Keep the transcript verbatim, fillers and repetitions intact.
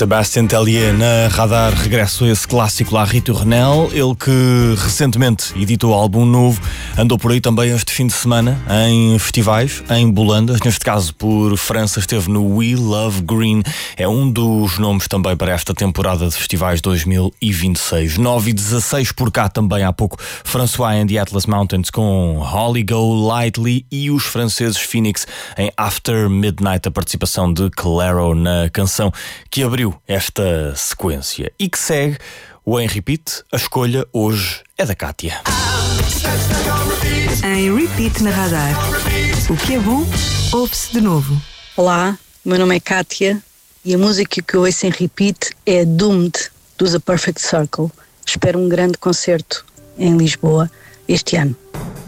Sébastien Tellier na Radar, regresso a esse clássico lá, Rita Renel, ele que recentemente editou álbum novo, andou por aí também este fim de semana em festivais, em Bolandas, neste caso por França, esteve no We Love Green, é um dos nomes também para esta temporada de festivais dois mil e vinte e seis. nove e dezasseis por cá também há pouco, François and the Atlas Mountains com Holly Go Lightly e os franceses Phoenix em After Midnight, a participação de Clairo na canção que abriu esta sequência e que segue o Em Repeat. A escolha hoje é da Kátia. Em Repeat na Radar. O que é bom, ouve-se de novo. Olá, meu nome é Kátia e a música que eu ouço em Repeat é Doomed, dos A Perfect Circle. Espero um grande concerto em Lisboa este ano.